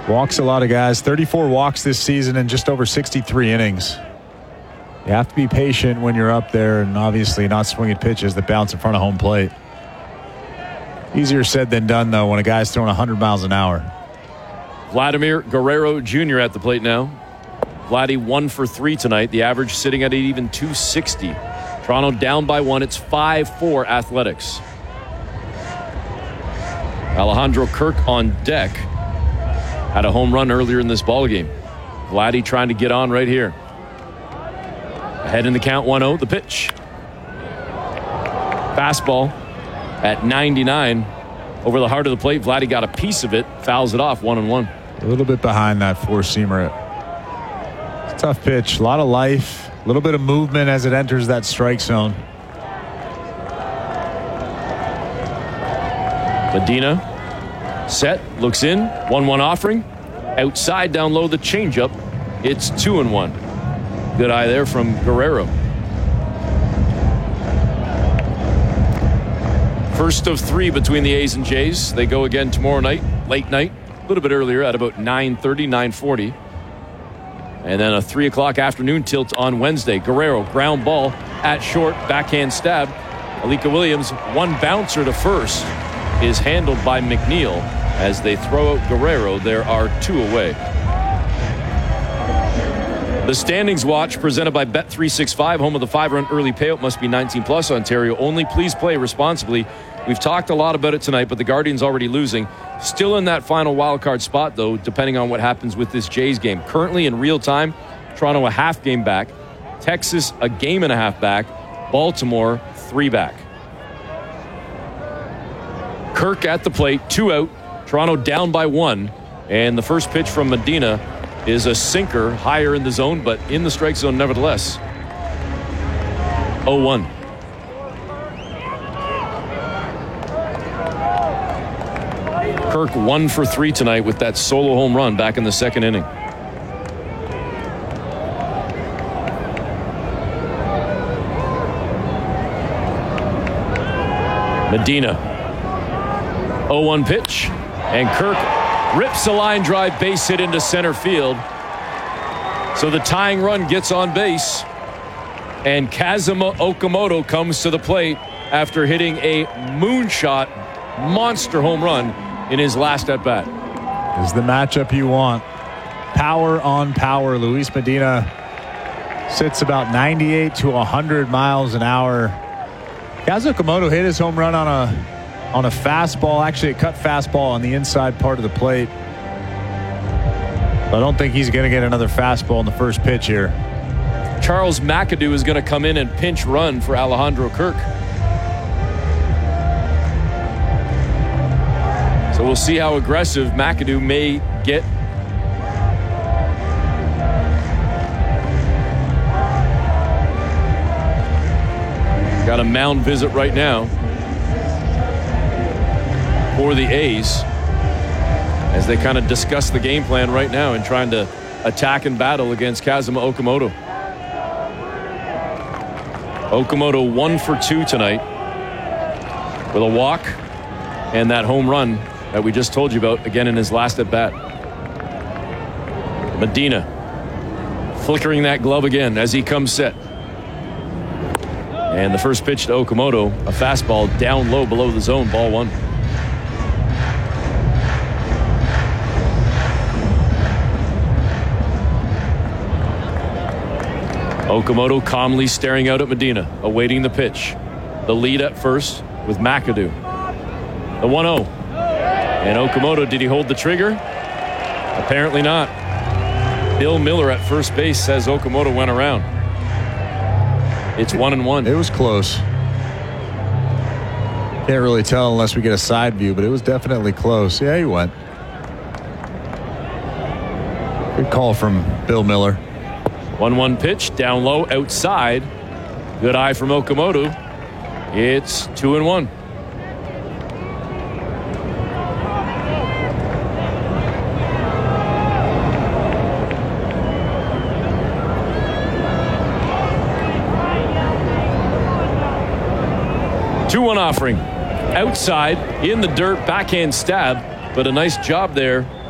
Walks a lot of guys. 34 walks this season in just over 63 innings. You have to be patient when you're up there and obviously not swinging pitches that bounce in front of home plate. Easier said than done, though, when a guy's throwing 100 miles an hour. Vladimir Guerrero Jr. at the plate now. Vladdy 1 for 3 tonight. The average sitting at an even 260. Toronto down by 1. It's 5-4 Athletics. Alejandro Kirk on deck. Had a home run earlier in this ballgame. Vladdy trying to get on right here. Ahead in the count, 1-0. The pitch. Fastball at 99. Over the heart of the plate. Vladdy got a piece of it. Fouls it off, 1-1. A little bit behind that four-seamer. It's a tough pitch. A lot of life. A little bit of movement as it enters that strike zone. Medina. Set. Looks in. 1-1 offering. Outside down low the changeup. It's 2-1. Good eye there from Guerrero. First of 3 between the A's and Jays. They go again tomorrow night, late night, a little bit earlier at about 9:30, 9:40. And then a 3 o'clock afternoon tilt on Wednesday. Guerrero, ground ball at short, backhand stab. Alika Williams, one bouncer to first, is handled by McNeil. As they throw out Guerrero, there are 2 away. The Standings Watch presented by Bet365, home of the 5-run early payout. Must be 19 plus, Ontario only. Please play responsibly. We've talked a lot about it tonight, but the Guardians already losing. Still in that final wildcard spot, though, depending on what happens with this Jays game. Currently in real time, Toronto a half game back. Texas a game and a half back. Baltimore 3 back. Kirk at the plate, 2 out. Toronto down by 1. And the first pitch from Medina is a sinker higher in the zone, but in the strike zone nevertheless. 0-1. Kirk 1 for 3 tonight with that solo home run back in the second inning. Medina. 0-1 pitch, and Kirk rips a line drive base hit into center field. So the tying run gets on base, and Kazuma Okamoto comes to the plate after hitting a moonshot monster home run in his last at bat. Is the matchup you want. Power on power. Luis Medina sits about 98 to 100 miles an hour. Kaz Okamoto hit his home run on a fastball, actually a cut fastball on the inside part of the plate. I don't think he's going to get another fastball in the first pitch here. Charles McAdoo is going to come in and pinch run for Alejandro Kirk. So we'll see how aggressive McAdoo may get. Got a mound visit right now for the A's as they kind of discuss the game plan right now and trying to attack and battle against Kazuma Okamoto. Okamoto 1 for 2 tonight with a walk and that home run that we just told you about again in his last at bat. Medina flickering that glove again as he comes set. And the first pitch to Okamoto, a fastball down low below the zone, ball 1. Okamoto calmly staring out at Medina, awaiting the pitch. The lead at first with McAdoo. The 1-0. And Okamoto, did he hold the trigger? Apparently not. Bill Miller at first base says Okamoto went around. It's 1-1. It was close. Can't really tell unless we get a side view, but it was definitely close. Yeah, he went. Good call from Bill Miller. 1-1 pitch, down low, outside. Good eye from Okamoto. It's 2-1. Two-one offering. Outside, in the dirt, backhand stab, but a nice job there